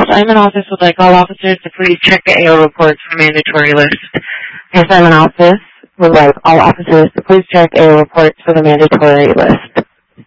Simon office would like all officers to please check the AO reports for mandatory list. The Simon office would like all officers to please check AO reports for the mandatory list.